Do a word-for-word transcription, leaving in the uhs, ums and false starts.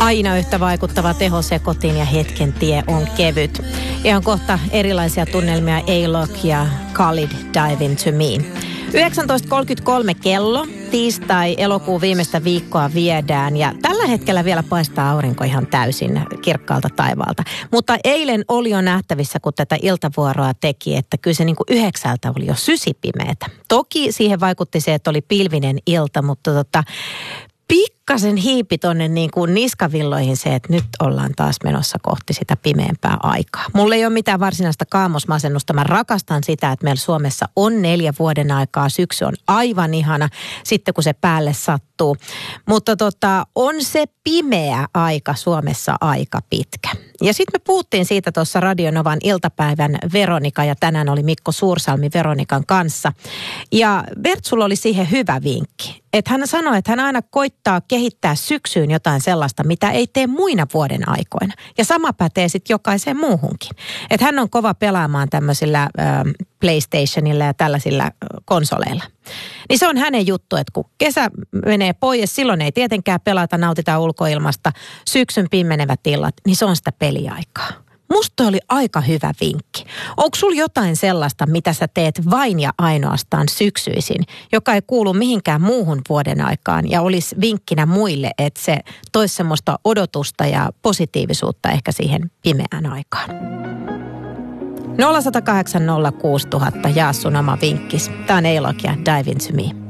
Aina yhtä vaikuttava tehosekotin ja hetken tie on kevyt. Ihan kohta erilaisia tunnelmia A-Lock ja Khalid Dive Into Me. yhdeksäntoista kolmekymmentäkolme kello, tiistai, elokuun viimeistä viikkoa viedään ja tällä hetkellä vielä paistaa aurinko ihan täysin kirkkaalta taivaalta. Mutta eilen oli jo nähtävissä, kun tätä iltavuoroa teki, että kyllä se niin kuin yhdeksältä oli jo sysipimeetä. Toki siihen vaikutti se, että oli pilvinen ilta, mutta tota, pikkasen hiipi tonne niin kuin niskavilloihin se, että nyt ollaan taas menossa kohti sitä pimeämpää aikaa. Mulla ei ole mitään varsinaista kaamosmasennusta. Mä rakastan sitä, että meillä Suomessa on neljä vuoden aikaa. Syksy on aivan ihana sitten, kun se päälle sattuu. Mutta tota, on se pimeä aika Suomessa aika pitkä. Ja sitten me puhuttiin siitä tuossa Radionovan iltapäivän Veronika ja tänään oli Mikko Suursalmi Veronikan kanssa. Ja Bertsulla oli siihen hyvä vinkki. Että hän sanoi, että hän aina koittaa kehittää syksyyn jotain sellaista, mitä ei tee muina vuoden aikoina. Ja sama pätee sitten jokaiseen muuhunkin. Että hän on kova pelaamaan tämmöisillä äh, PlayStationilla ja tällaisilla äh, konsoleilla. Niin se on hänen juttu, että kun kesä menee pois, silloin ei tietenkään pelata, nautitaan ulkoilmasta, syksyn pimenevät illat, niin se on sitä peliaikaa. Musta oli aika hyvä vinkki. Onko sulla jotain sellaista, mitä sä teet vain ja ainoastaan syksyisin, joka ei kuulu mihinkään muuhun vuoden aikaan ja olisi vinkkinä muille, että se toisi semmoista odotusta ja positiivisuutta ehkä siihen pimeään aikaan? nolla yksi nolla kahdeksan nolla kuusi nolla nolla nolla, jaa sun oma vinkkis. Tää on A-Lock ja Dive Into Me.